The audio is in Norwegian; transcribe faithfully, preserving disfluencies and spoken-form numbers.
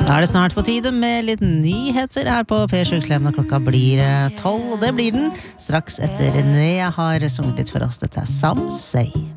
Da er det snart på tide med litt nyheter her på P sju Klem, og klokka blir tolv, og det blir den straks etter Nea har sunget litt for oss. Dette er Some Say.